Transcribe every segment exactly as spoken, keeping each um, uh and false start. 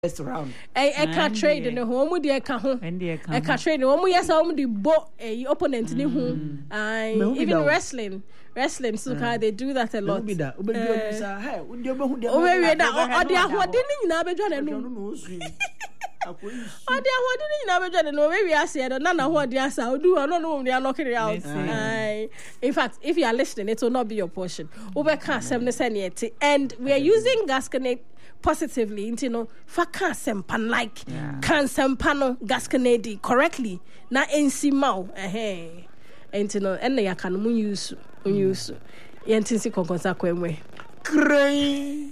around. I I can't trade in the home with the account. I can't trade. Home yes, home the bo a opponent in the home. I even wrestling, wrestling. So they do that a lot. Oh, we that. Oh, they are what didn't you know? Oh, they are what didn't you know? No, maybe I said none of what they are. So do I don't know? They are knocking it out. In fact, if you are listening, it will not be your portion. Over can't seventy cent and we are using Gasconade positively into no fa can sempan like can sempano Gasconade correctly na ensi mau eh into no and ya can mun use use yentinsi konkonsa kwenwe cray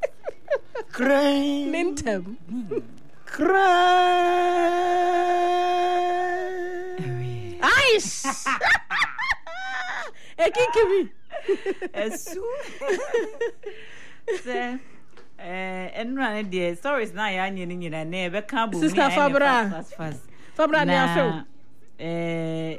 cray mintem cray ice ekikibi esu se eh enra de stories na ya anye ni nyina na e be kan bu mi Sister Fabra Fabra ni afew eh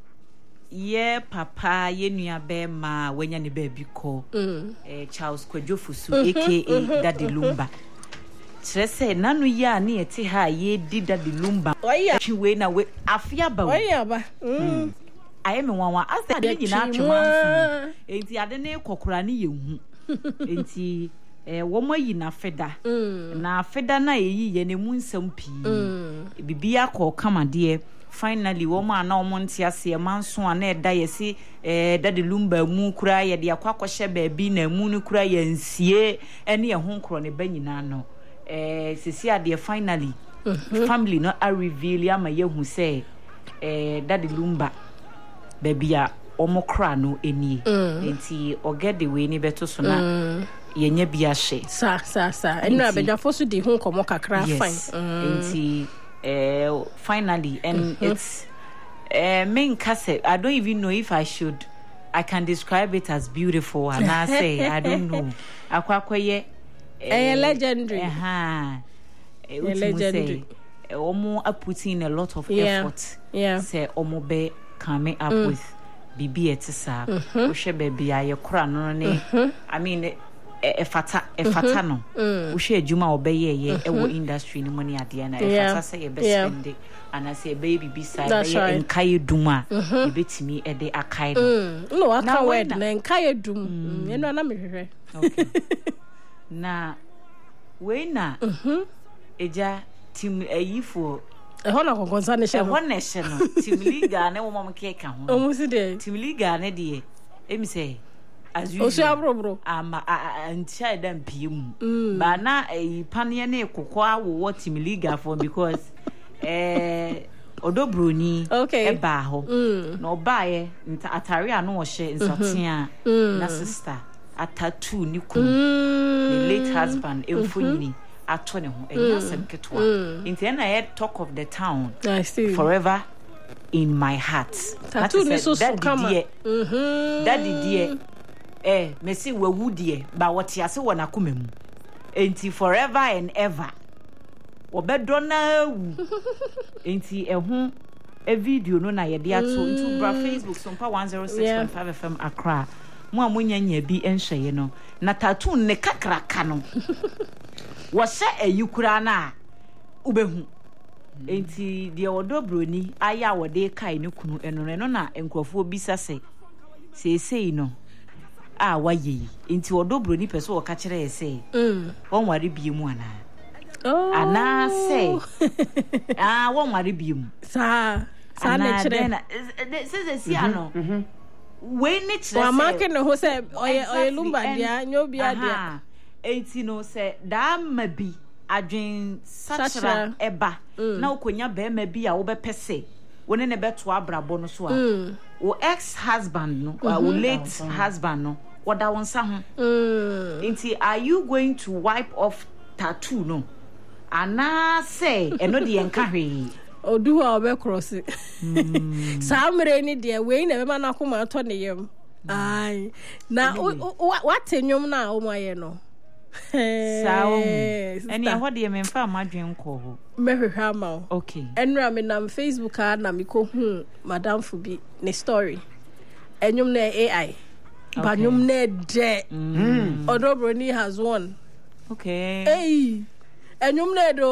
ye papa ye nua be ma wanya ne ba bi ko eh Charles Kwadwofusu aka Daddy Lumba trese nanu ya na ye ti ha ye di Daddy Lumba we na we afia ba we aba mm aye me wanwa asa de nyina atwemanso enti ade ne kokora ne ye hu enti eh womo yi na feda na feda na eyi ye ne mu nsam pii bibia ko kamade finally womo ana womo ntiase manso ana eda ye si eh Daddy Lumba mu kura ye de akwakɔhye baabi na mu no kura ye nsie ene ye ho nkro ne ba nyina no eh sisi ade finally family no a reveal ya ma ye hu say eh Daddy Lumba babia omo kra no enie enti ogede we ni beto so na yenya bia hye sa sa sa enu abedafo so di hu komo kakra fine enti eh finally and it's eh main cassette I don't even know if I should I can describe it as beautiful and I say I don't know akwakoye eh legendary eh legendary omo are putting a lot of effort yeah say omo be coming up mm. with bibi etisa o hwe baby aye kora no ne I mean e fata e fata no o hwe adwuma obeye ye e wo industry ni money ade na e fata say e be spend and I say baby bi side be enkai duma e betimi e de akai no no aka word na enkai dum eno na me hwehwe okay na we na eja tim ayifo e hono konkonsa ne shemo e hono shemo team liga na wo mom keka ho o musi de team liga na de emi say as you o so abrobro ama antia da mpiem ba na e panie na ekokọ awo team liga for because eh odobroni e ba ho na obaye nta atare anu wo hye nsatea na sister atatu ni ku the late husband emfonyini atone ho enya sem ketwa into na I talk of the town I see forever in my heart that is so so come mhm daddy dear eh me say wawu dear ba wote ase wona komam enti forever and ever obedo na wu enti ehun e video no na ye de ato into bra Facebook so mpa one oh six point five F M Accra mo amonyanya bi enhweye no na tattoo ne kakraka no wose ayukura na ubehu enti de odobroni aya wode kai ne kunu eno no na enkrofo bisase seesei no a waye enti odobroni peso woka kire yese mm won ware biemu ana oh ana say ah won ware biemu sa sa ne kire na se se ano we ne kire wa make no ho se oye oye Lumba dia nyobi adia enti no se da ma bi adwen sachara eba na okonya be ma bi a wo be pese woni ne beto abrabo no so a wo ex husband no wo late husband no woda wonsa ho enti are you going to wipe off tattoo no ana say eno de enka hwe odu ha obe cross sa mre ni de we na be ma na koma to ne yem ai na what enyum na o maye no sao eni ahode me mfa amadwen ko ho mehwehwa ma okay enra me na Facebook a na me ko hu madam Fubi ne story enyum na A I ba nyum na de odobroni has won okay hey enyum na edo